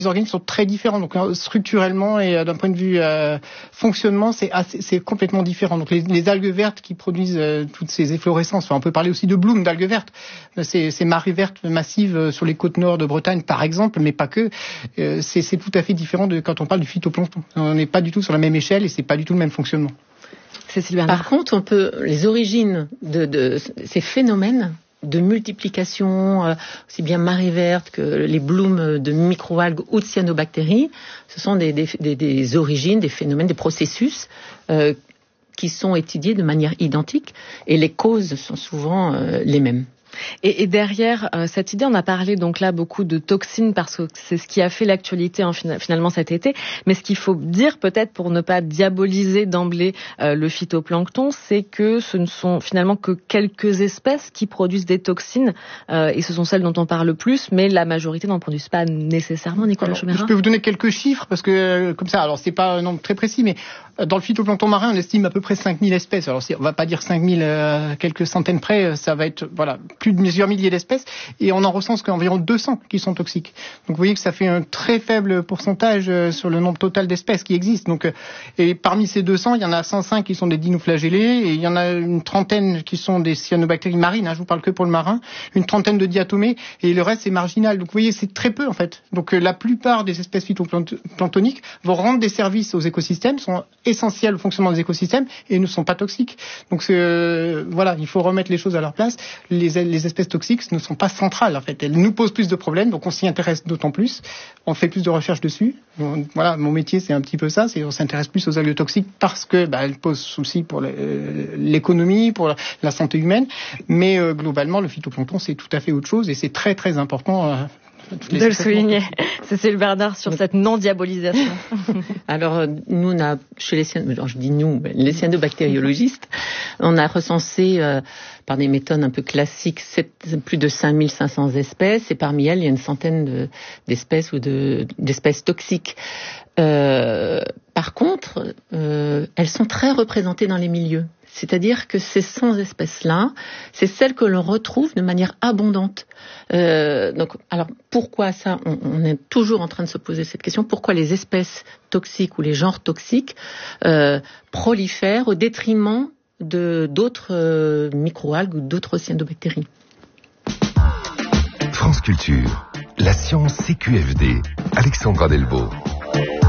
Les organismes sont très différents, donc structurellement et d'un point de vue fonctionnement, c'est complètement différent. Donc les algues vertes qui produisent toutes ces efflorescences, on peut parler aussi de bloom d'algues vertes, ces marées vertes massives sur les côtes nord de Bretagne par exemple, mais pas que. C'est tout à fait différent de quand on parle du phytoplancton. On n'est pas du tout sur la même échelle et c'est pas du tout le même fonctionnement. Par contre, les origines de ces phénomènes de multiplication, aussi bien marée verte que les blooms de microalgues ou de cyanobactéries, ce sont des origines, des phénomènes, des processus qui sont étudiés de manière identique et les causes sont souvent les mêmes. Et derrière cette idée, on a parlé donc là beaucoup de toxines parce que c'est ce qui a fait l'actualité finalement cet été. Mais ce qu'il faut dire peut-être pour ne pas diaboliser d'emblée le phytoplancton, c'est que ce ne sont finalement que quelques espèces qui produisent des toxines et ce sont celles dont on parle le plus, mais la majorité n'en produisent pas nécessairement, Nicolas Chaumérat. Je peux vous donner quelques chiffres parce que comme ça, alors c'est pas un nombre très précis, mais dans le phytoplancton marin, on estime à peu près 5000 espèces. Alors on va pas dire 5000 quelques centaines près, ça va être plus de plusieurs milliers d'espèces et on en recense qu'environ 200 qui sont toxiques. Donc vous voyez que ça fait un très faible pourcentage sur le nombre total d'espèces qui existent. Donc et parmi ces 200, il y en a 105 qui sont des dinoflagellés et il y en a une trentaine qui sont des cyanobactéries marines, je vous parle que pour le marin, une trentaine de diatomées et le reste c'est marginal. Donc vous voyez, c'est très peu en fait. Donc la plupart des espèces phytoplanctoniques vont rendre des services aux écosystèmes, sont essentielles au fonctionnement des écosystèmes et ne sont pas toxiques. Donc il faut remettre les choses à leur place. Les espèces toxiques ne sont pas centrales en fait. Elles nous posent plus de problèmes, donc on s'y intéresse d'autant plus. On fait plus de recherches dessus. Voilà, mon métier c'est un petit peu ça, on s'intéresse plus aux algues toxiques parce que elles posent souci pour l'économie, pour la santé humaine. Mais globalement, le phytoplancton c'est tout à fait autre chose et c'est très très important. De le souligner. Cécile Bernard sur cette non-diabolisation. Alors, nous, on a, chez les cyanobactériologistes, on a recensé, par des méthodes un peu classiques, plus de 5500 espèces, et parmi elles, il y a une centaine d'espèces ou d'espèces toxiques. Par contre, elles sont très représentées dans les milieux. C'est-à-dire que ces 100 espèces-là, c'est celles que l'on retrouve de manière abondante. Alors pourquoi ça ? On est toujours en train de se poser cette question. Pourquoi les espèces toxiques ou les genres toxiques prolifèrent au détriment d'autres microalgues ou d'autres cyanobactéries ? France Culture, la science CQFD, Alexandra Delvaux.